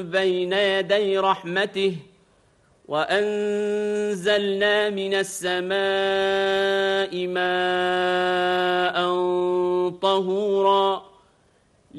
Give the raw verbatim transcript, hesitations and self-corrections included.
بين يدي رحمته وأنزلنا من السماء ماء طهورا